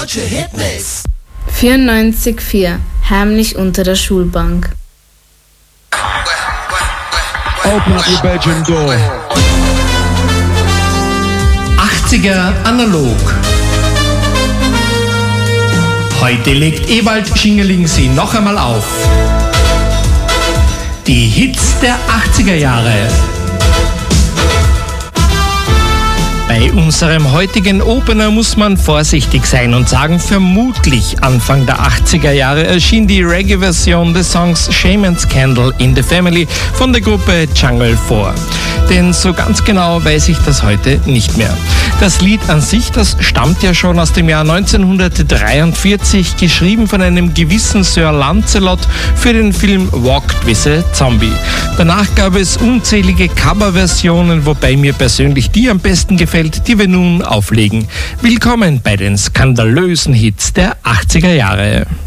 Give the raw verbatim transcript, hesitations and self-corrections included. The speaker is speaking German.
Deutsche Hitmix. vierundneunzig Komma vier. Heimlich unter der Schulbank. Open up your bedroom door. achtziger analog. Heute legt Ewald Schingerling sie noch einmal auf. Die Hits der achtziger Jahre. Bei unserem heutigen Opener muss man vorsichtig sein und sagen, vermutlich Anfang der achtziger Jahre erschien die Reggae-Version des Songs Shame and Scandal in the Family von der Gruppe Jungle four. Denn so ganz genau weiß ich das heute nicht mehr. Das Lied an sich, das stammt ja schon aus dem Jahr neunzehnhundertdreiundvierzig, geschrieben von einem gewissen Sir Lancelot für den Film Walked with a Zombie. Danach gab es unzählige Coverversionen, wobei mir persönlich die am besten gefällt, die wir nun auflegen. Willkommen bei den skandalösen Hits der achtziger Jahre.